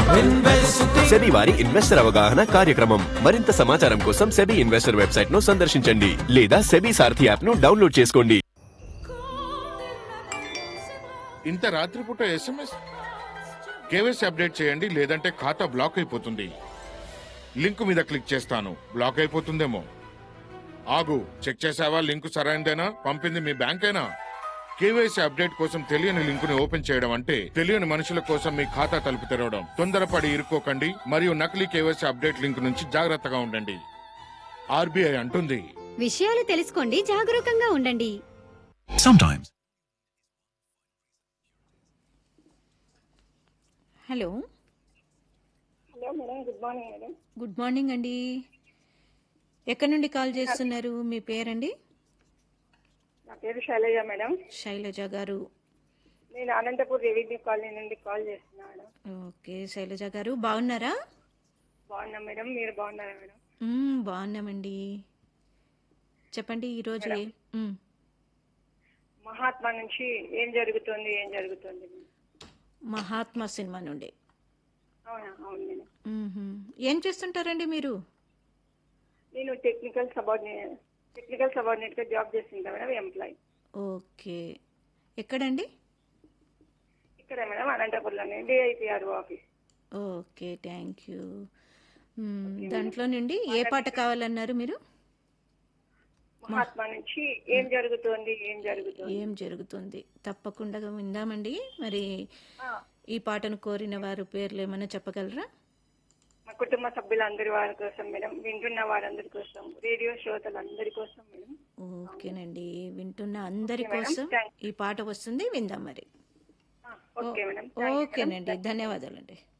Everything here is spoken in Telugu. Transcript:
సెబీ వారి ఇన్వెస్టర్ అవగాహన కార్యక్రమం. మరింత సమాచారం కోసం సెబీ ఇన్వెస్టర్ వెబ్సైట్ ను సందర్శించండి లేదా సెబీ సారథి యాప్ ను డౌన్లోడ్ చేసుకోండి. ఇంత రాత్రిపూట SMS కేవైసీ అప్డేట్ చేయండి లేదంటే ఖాతా బ్లాక్ అయిపోతుంది. లింక్ మీద క్లిక్ చేస్తాను, బ్లాక్ అయిపోతుందేమో. ఆగు, చెక్ చేసావా? లింక్ సరైనదేనా? పంపింది మీ బ్యాంకేనా? కేవైసీ అప్డేట్ కోసం తెలియని లింకుని ఓపెన్ చేయడం అంటే తెలియని మనుషుల కోసం మీ ఖాతా తలుపు తెరవడం. తొందరపడి ఇరుక్కోకండి మరియు నకిలీ కేవైసీ అప్డేట్ లింక్ నుంచి జాగ్రత్తగా ఉండండి. ఆర్బీఐ అంటుంది, విషయాలు తెలుసుకోండి, జాగరూకంగా ఉండండి. Hello hello madam, good morning madam. Good morning అండి. ఎక్కడి నుండి కాల్ చేస్తున్నారు? మీ పేరండి? నా పేరు శైలజ మేడం. శైలజ గారు, నేను అనంతపూర్ రెవెన్యూ కాలనీ నుండి కాల్ చేస్తున్నాను. ఓకే శైలజ గారు, బాగున్నారా? బాగున్నా మేడం, మీరు బాగున్నారా మేడం? బాగున్నామండి. చెప్పండి ఈరోజు మహాత్మా నుంచి ఏం జరుగుతుంది మహాత్మా సినిమా నుండి. అవునా? అవును మేడం. ఏం చేస్తుంటారండి మీరు? నేను టెక్నికల్ సబార్డినేట్ గా జాబ్ చేస్తుంటా మేడం, ఎంప్లాయ్. ఓకే, ఎక్కడండి? ఇక్కడ madam, అనంతపూర్లోనే DIPR office. Okay, thank you. దాంట్లో నుండి ఏ పాట కావాలన్నారు మీరు? మహాత్మా నుంచి ఏం జరుగుతుంది తప్పకుండా విందామండి. మరి ఈ పాటను కోరిన వారు పేర్లు ఏమైనా చెప్పగలరా? మా కుటుంబ సభ్యులందరి వారి కోసం మేడం, వింటున్న వారందరి కోసం, రేడియో శ్రోతలందరి కోసం మేడం. ఓకేనండి, వింటున్న అందరి కోసం ఈ పాట వస్తుంది, విందాం మరి. Okay madam. ఓకేనండి, ధన్యవాదాలండి.